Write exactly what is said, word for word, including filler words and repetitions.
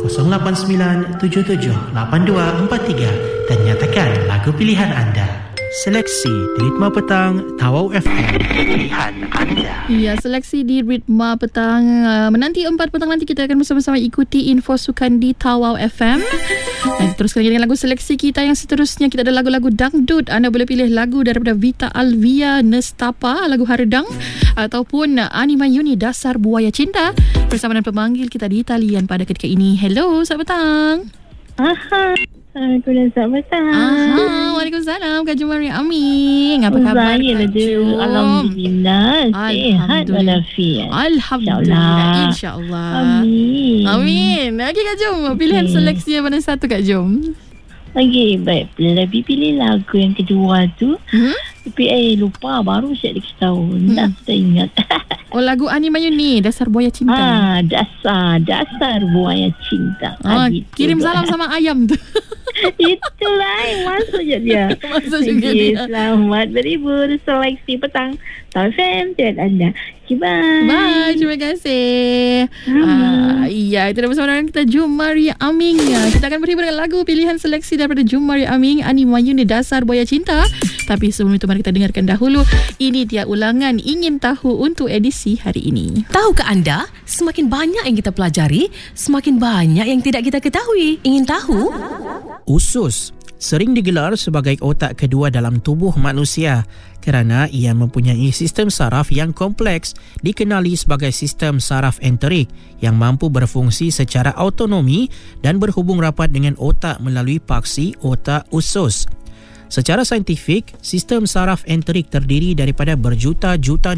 kosong lapan sembilan tujuh tujuh lapan dua empat tiga dan nyatakan lagu pilihan anda. Seleksi di Ritma Petang Tawau F M, pilihan anda. Ya, seleksi di Ritma Petang. Uh, menanti empat petang nanti kita akan bersama-sama ikuti info sukan di Tawau F M. Dan teruskan dengan lagu seleksi kita yang seterusnya. Kita ada lagu-lagu dangdut. Anda boleh pilih lagu daripada Vita Alvia Nestapa, lagu Haredang, ataupun Ani Mayuni, Dasar Buaya Cinta. Bersama dengan pemanggil kita di talian pada ketika ini. Hello, selamat petang. Aha. Aku dah selamat petang. Aha, Waalaikumsalam Kak Jumari Amin. Apa khabar Kak Jum? Alhamdulillah. Sihat walafiat. Alhamdulillah. InsyaAllah. Amin. Amin. Okey Kak Jum, pilihan okay. seleksi yang mana satu Kak Jum? Okey, baik. Lebih pilih lagu yang kedua tu. Hmm? Tapi eh lupa, baru saya dikasih tahu. Hmm. Tak saya ingat. Oh, lagu Ani Mayuni, Dasar Buaya Cinta. Ah, dasar, dasar buaya cinta. Ah, gitu. Kirim salam sama ayam tu. Itulah yang masuk je dia. Masuk juga okay, dia. Selamat berhibur seleksi petang Tawau F M dan anda. Okay, bye. Bye, terima kasih. Ah, iya, itu dah bersama dengan kita Jumari Aming. Kita akan berhibur dengan lagu pilihan seleksi daripada Jumari Aming, Ani Mayuni, Dasar Buaya Cinta. Tapi sebelum itu mari kita dengarkan dahulu. Ini dia ulangan Ingin Tahu untuk edisi hari ini. Tahukah anda, semakin banyak yang kita pelajari, semakin banyak yang tidak kita ketahui. Ingin tahu? Usus sering digelar sebagai otak kedua dalam tubuh manusia kerana ia mempunyai sistem saraf yang kompleks, dikenali sebagai sistem saraf enterik yang mampu berfungsi secara autonomi dan berhubung rapat dengan otak melalui paksi otak usus. Secara saintifik, sistem saraf enterik terdiri daripada berjuta-juta